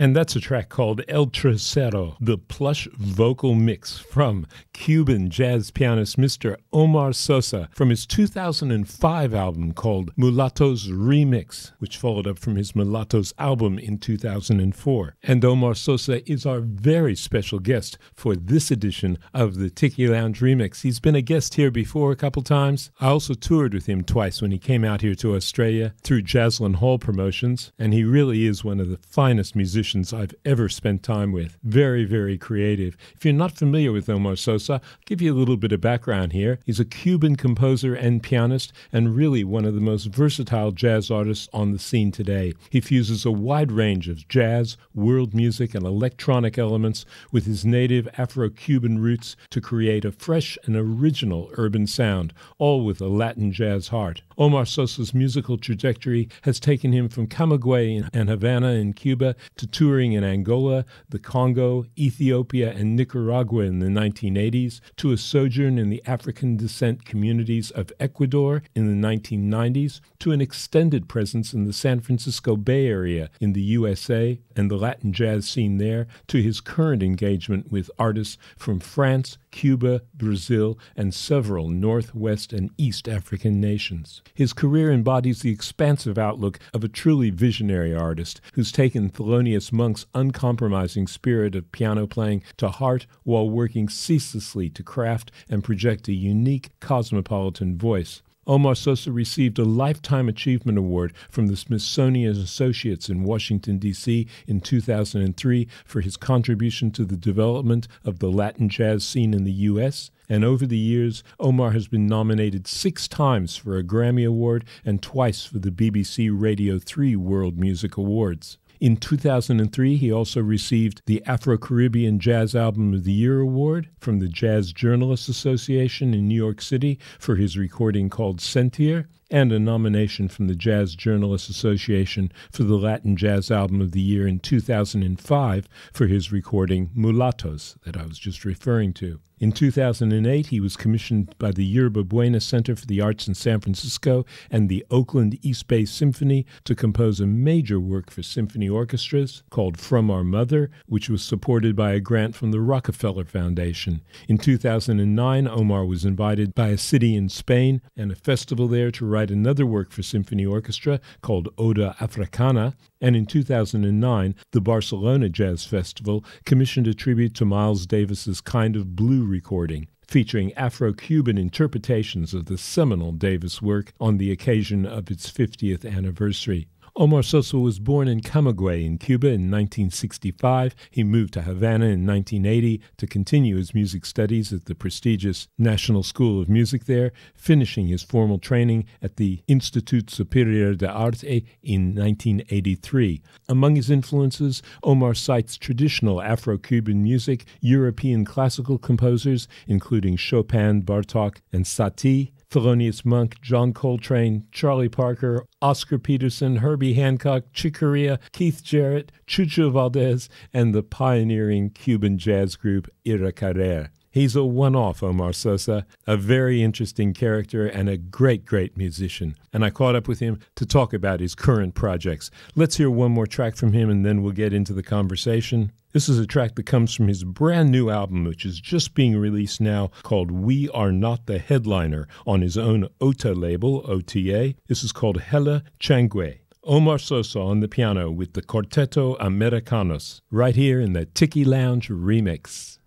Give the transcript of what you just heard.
And that's a track called El Trocero, the plush vocal mix from Cuban jazz pianist Mr. Omar Sosa from his 2005 album called Mulatto's Remix, which followed up from his Mulatto's album in 2004. And Omar Sosa is our very special guest for this edition of the Tiki Lounge Remix. He's been a guest here before a couple times. I also toured with him twice when he came out here to Australia through Jaslyn Hall Promotions, and he really is one of the finest musicians I've ever spent time with. Very, very creative. If you're not familiar with Omar Sosa, I'll give you a little bit of background here. He's a Cuban composer and pianist, and really one of the most versatile jazz artists on the scene today. He fuses a wide range of jazz, world music, and electronic elements with his native Afro-Cuban roots to create a fresh and original urban sound, all with a Latin jazz heart. Omar Sosa's musical trajectory has taken him from Camagüey and Havana in Cuba to touring in Angola, the Congo, Ethiopia, and Nicaragua in the 1980s, to a sojourn in the African descent communities of Ecuador in the 1990s, to an extended presence in the San Francisco Bay Area in the USA and the Latin jazz scene there, to his current engagement with artists from France, Cuba, Brazil, and several Northwest and East African nations. His career embodies the expansive outlook of a truly visionary artist who's taken Thelonious Monk's uncompromising spirit of piano playing to heart while working ceaselessly to craft and project a unique cosmopolitan voice. Omar Sosa received a Lifetime Achievement Award from the Smithsonian Associates in Washington, D.C. in 2003 for his contribution to the development of the Latin jazz scene in the U.S., and over the years, Omar has been nominated 6 times for a Grammy Award and twice for the BBC Radio 3 World Music Awards. In 2003, he also received the Afro-Caribbean Jazz Album of the Year Award from the Jazz Journalists Association in New York City for his recording called Sentir, and a nomination from the Jazz Journalists Association for the Latin Jazz Album of the Year in 2005 for his recording Mulattos that I was just referring to. In 2008, he was commissioned by the Yerba Buena Center for the Arts in San Francisco and the Oakland East Bay Symphony to compose a major work for symphony orchestras called From Our Mother, which was supported by a grant from the Rockefeller Foundation. In 2009, Omar was invited by a city in Spain and a festival there to write another work for symphony orchestra called Oda Africana, and in 2009, the Barcelona Jazz Festival commissioned a tribute to Miles Davis's Kind of Blue recording, featuring Afro-Cuban interpretations of the seminal Davis work on the occasion of its 50th anniversary. Omar Sosa was born in Camagüey in Cuba in 1965. He moved to Havana in 1980 to continue his music studies at the prestigious National School of Music there, finishing his formal training at the Institut Superior de Arte in 1983. Among his influences, Omar cites traditional Afro-Cuban music, European classical composers, including Chopin, Bartók, and Satie, Thelonious Monk, John Coltrane, Charlie Parker, Oscar Peterson, Herbie Hancock, Chick Corea, Keith Jarrett, Chucho Valdez, and the pioneering Cuban jazz group Ira Carrere. He's a one-off, Omar Sosa, a very interesting character and a great, great musician. And I caught up with him to talk about his current projects. Let's hear one more track from him and then we'll get into the conversation. This is a track that comes from his brand new album, which is just being released now, called We Are Not the Headliner, on his own OTA label, OTA. This is called Hella Changue. Omar Sosa on the piano with the Quarteto Americanos, right here in the Tiki Lounge Remix.